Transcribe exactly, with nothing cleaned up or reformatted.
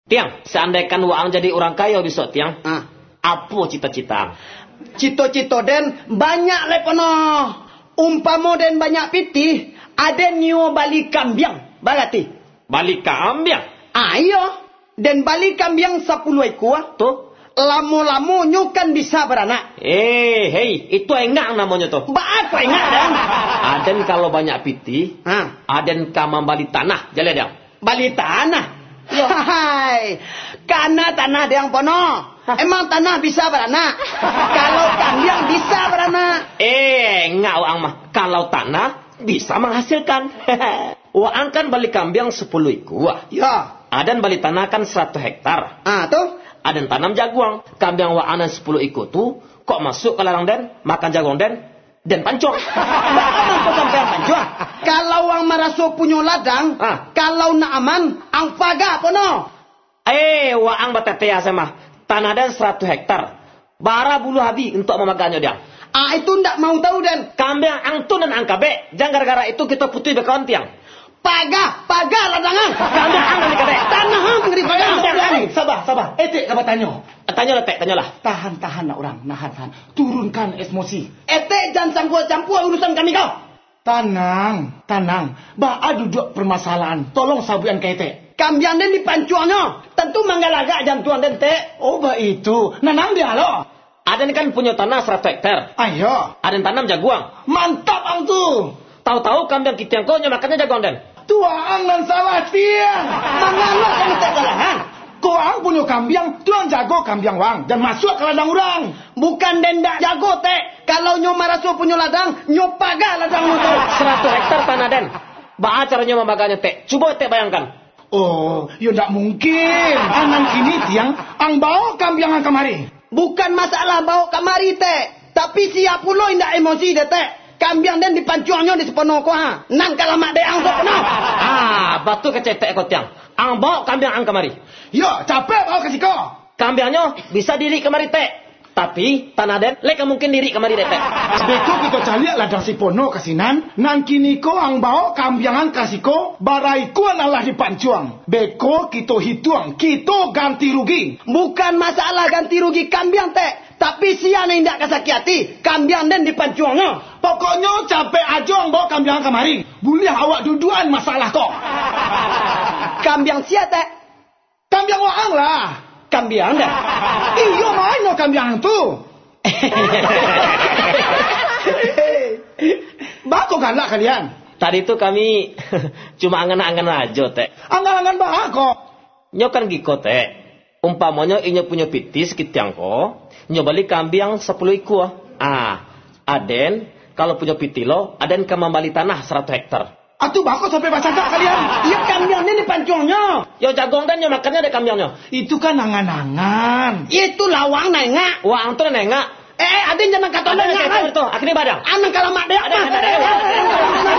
Tiang, seandainya waang jadi orang kaya besok tiang, ah. apa cita-cita? Cito-cito den banyak lepono. Umpamo den banyak pitih, ada nyo balik kambiang, balati. Balik kambiang? Ayo, den balik kambiang sepuluh ekor tuh. Lamu-lamu nyo kan bisa beranak. Eh, hei, itu enggak namanya tuh. Ba apa enggak dan? Aden kalau banyak pitih, ah. aden kamam balik tanah, jalan dia. Balik tanah? Hai, karena tanah yang pono. Emang tanah bisa beranak? Kalau kambiang bisa beranak. Eh, enggak waang mah. Kalau tanah bisa menghasilkan. Waang kan balik kambiang sepuluh ekor. Ya. Aden balik tanah kan seratus hektar. Ah, tuh. Aden tanam jaguang. Kambiang waang dan sepuluh ekor tuh kok masuk ke larang den, makan jaguang den, dan pancong. Bagaimana kok sampai pancong? Kalau wang maraso punya ladang, ah. kalau nak aman, ang paga pono. Eh, waang batetea sama. Tanah dan seratus hektar. Bara bulu habi untuk memaganya dia. Ah, itu ndak mau tahu den. Kambiang angtun dan angkabe. Jangan gara-gara itu kita putih bekawan tiang. Paga, paga ladangan. Kambiang ang nanti kabe. Tanah ang ngeri paga. Sabar, sabar. Etik kabar tanya. Tanya lah, tek, tanya lah. Tahan, tahan lah orang. Nahan, tahan. Turunkan emosi. Etek jangan campur-campur urusan kami kau. Tenang, tenang. Ba'a duduk permasalahan. Tolong sabuan kete. Kambiang den dipancuannya. Tentu manggalaga jam tuan den te. Oh, bah itu. Nanang dia lo. Aden kan punya tanah seratus hektar. Ayo. Aden tanam jaguang. Mantap ang tu. Tahu-tahu kambiang kita yang kau makannya jaguang den. Tuang dan salah tiang. Mangalo kami tak salahan. Kau ang punya kambiang, tuang jago kambiang wang. Dan masuk ke ladang orang. Bukan denda jago te. Kalau nyo maraso punya ladang, nyo paga ladang nyo. seratus hektar tanah den. Ba caranya membaganya te. Coba te bayangkan. Oh, ya tidak mungkin. Anang ini tiang, ang bawa kambiang ang kamari. Bukan masalah bawa kamari te. Tapi siap pulo indak emosi de te. Kambiang den dipancuangnya di sepenuh ko ha. Nang kalamak de ang sepenuh. Ah, batu kecetek ko tiang. Ang bawa kambiang ang kamari. Yo, capek bawa kasih kau. Kambiangnya bisa diri kemari te. Tapi tanah den leka mungkin diri kemari de te. Beko kita cari ladang si pono kasinan. Nang kini ko ang bawa kambiangan kasih ko. Barai ko adalah dipancuang. Beko kita hitung. Kita ganti rugi. Bukan masalah ganti rugi kambiang te. Tapi siapa yang tidak kesakiati, kambiang den dipancuangnya. Pokoknya capek aja ang bawa kambiang kemari. Boleh awak duduan masalah kok. Kambiang siapa te? Kambiang waang lah. Kambiang dah. Iyo mana kambiang tu? Bako galak kalian. Tadi itu kami cuma angan-angan aja teh. Angan-angan bako. Nyo kan giko teh. Umpamanya inyo punya pitis kitiang ko. Nyo balik kambiang sepuluh ekor. Ah, aden kalau punya pitilo, aden kamambali tanah seratus hektar. Atuh bako sampai baca tak kalian? Iya kambiang ini dipancuangnya. Yo jagong dan nyo makannya ada kambiangnya. Itu kan angan-angan. Itu lawang nengak. Wah, antu nengak. Eh, aden jangan kata nengak. Akhirnya badang. Anang kalamak deh.